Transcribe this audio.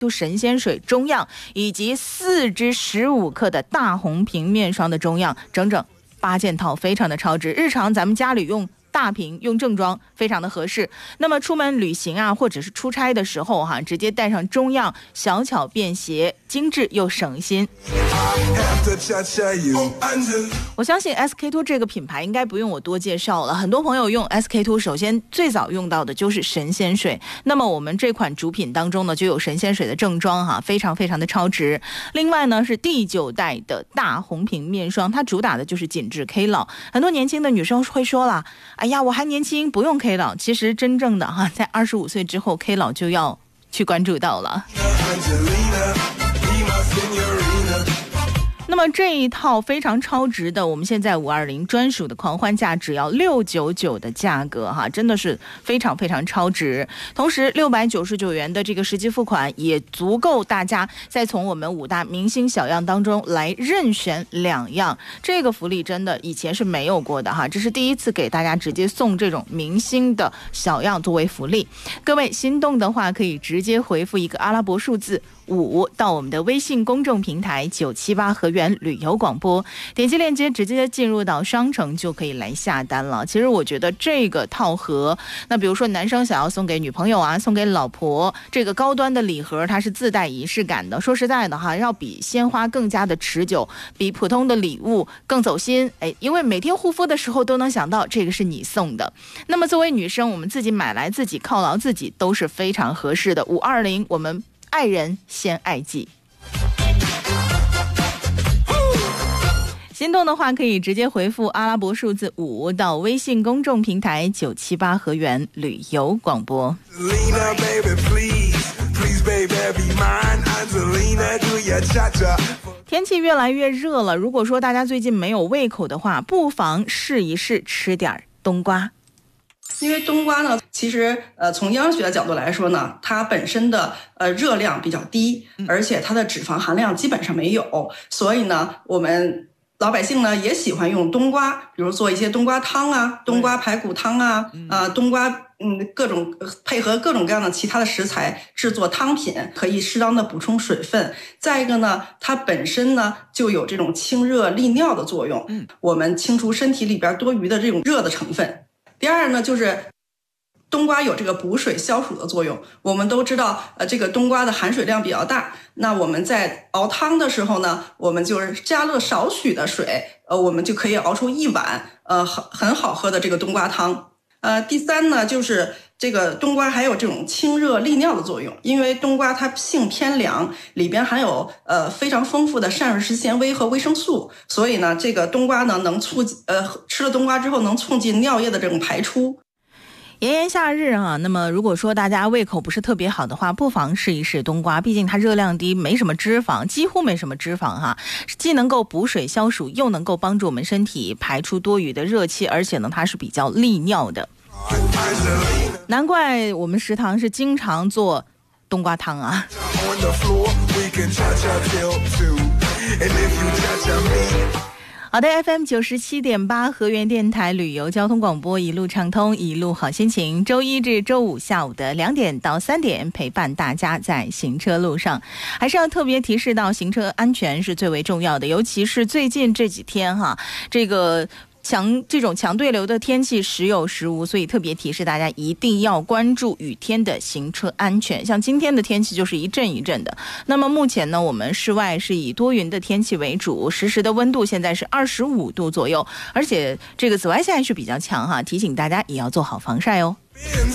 神仙水中样，以及4支15克的大红瓶面霜的中样，整整8件套，非常的超值。日常咱们家里用大瓶用正装非常的合适，那么出门旅行啊，或者是出差的时候直接带上中样，小巧便携，精致又省心。我相信 SK-II 这个品牌应该不用我多介绍了，很多朋友用 SK-II 首先最早用到的就是神仙水，那么我们这款主品当中呢就有神仙水的正装非常非常的超值。另外呢是第9代的大红瓶面霜，它主打的就是紧致 K 老，很多年轻的女生会说了，哎呀我还年轻不用 K 老，其实真正的在25岁之后 K 老就要去关注到了。那么这一套非常超值的，我们现在520专属的狂欢价只要699的价格真的是非常非常超值。同时699元的这个实际付款也足够大家再从我们5大明星小样当中来任选2样，这个福利真的以前是没有过的这是第一次给大家直接送这种明星的小样作为福利。各位心动的话可以直接回复一个阿拉伯数字5到我们的微信公众平台978河源旅游广播，点击链接直接进入到商城就可以来下单了。其实我觉得这个套盒，那比如说男生想要送给女朋友送给老婆，这个高端的礼盒它是自带仪式感的，说实在的要比鲜花更加的持久，比普通的礼物更走心。因为每天护肤的时候都能想到这个是你送的。那么作为女生，我们自己买来自己犒劳自己都是非常合适的。520我们爱人先爱己。心动的话可以直接回复阿拉伯数字5到微信公众平台978河源旅游广播。天气越来越热了，如果说大家最近没有胃口的话，不妨试一试吃点冬瓜。 因为冬瓜呢，其实从营养学的角度来说呢，它本身的热量比较低，而且它的脂肪含量基本上没有，所以呢我们老百姓呢也喜欢用冬瓜，比如做一些冬瓜汤冬瓜排骨汤冬瓜各种配合各种各样的其他的食材制作汤品，可以适当的补充水分。再一个呢，它本身呢就有这种清热利尿的作用，我们清除身体里边多余的这种热的成分。第二呢，就是冬瓜有这个补水消暑的作用。我们都知道这个冬瓜的含水量比较大，那我们在熬汤的时候呢，我们就是加了少许的水，我们就可以熬出1碗很好喝的这个冬瓜汤。第三呢，就是这个冬瓜还有这种清热利尿的作用，因为冬瓜它性偏凉，里边含有非常丰富的膳食纤维和维生素，所以呢这个冬瓜呢能吃了冬瓜之后能促进尿液的这种排出。 炎炎夏日那么如果说大家胃口不是特别好的话，不妨试一试冬瓜，毕竟它热量低，没什么脂肪，几乎没什么脂肪既能够补水消暑，又能够帮助我们身体排出多余的热气，而且呢它是比较利尿的。难怪我们食堂是经常做冬瓜汤好的 FM 97.8河源电台旅游交通广播，一路畅通，一路好心情。周一至周五下午的2点到3点，陪伴大家在行车路上。还是要特别提示到，行车安全是最为重要的，尤其是最近这几天这种强对流的天气时有时无，所以特别提示大家一定要关注雨天的行车安全。像今天的天气就是一阵一阵的，那么目前呢，我们室外是以多云的天气为主，实时的温度现在是25度左右，而且这个紫外线是比较强提醒大家也要做好防晒哦。